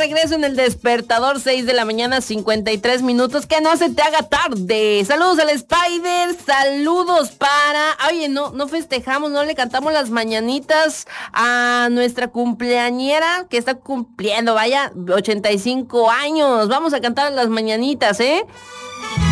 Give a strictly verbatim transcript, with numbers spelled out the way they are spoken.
regreso en el despertador, seis de la mañana, cincuenta y tres minutos. Que no se te haga tarde. Saludos al Spider, saludos para... Oye, no, no festejamos, no le cantamos las mañanitas a nuestra cumpleañera que está cumpliendo, vaya, ochenta y cinco años. Vamos a cantar las mañanitas, ¿eh?